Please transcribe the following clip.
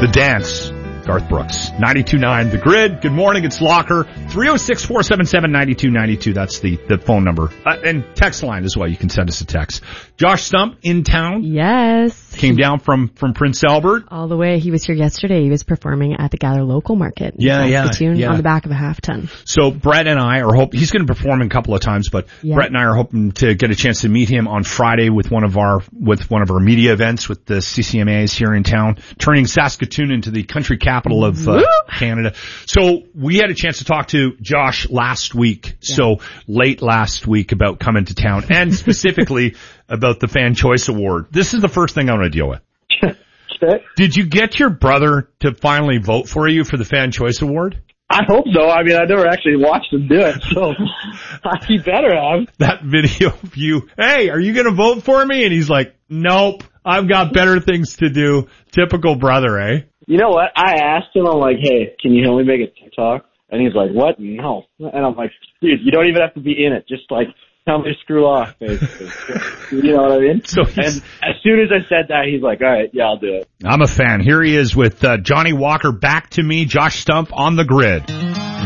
The Dance, Garth Brooks. 92.9 The Grid. Good morning, it's Locker. 306-477-9292. That's the phone number. And text line as well. You can send us a text. Josh Stump in town. Yes. Came down from Prince Albert. All the way. He was here yesterday. He was performing at the Gather Local Market. Yeah. On the back of a half ton. So Brett and I are hoping, he's going to perform a couple of times, but Brett and I are hoping to get a chance to meet him on Friday with one of our media events with the CCMAs here in town, turning Saskatoon into the country capital of Canada. So we had a chance to talk to Josh last week, so late last week, about coming to town, and specifically about the Fan Choice Award. This is the first thing I want to deal with. Did you get your brother to finally vote for you for the Fan Choice Award? I hope so. I mean, I never actually watched him do it, so he better have. That video of you, hey, are you going to vote for me? And he's like, nope, I've got better things to do. Typical brother, eh? You know what? I asked him, I'm like, hey, can you help me make a TikTok? And he's like, what? No. And I'm like, dude, you don't even have to be in it. Just like, tell me to screw off, basically. You know what I mean? So and as soon as I said that, he's like, all right, yeah, I'll do it. I'm a fan. Here he is with Johnny Walker, Back to Me, Josh Stump on The Grid.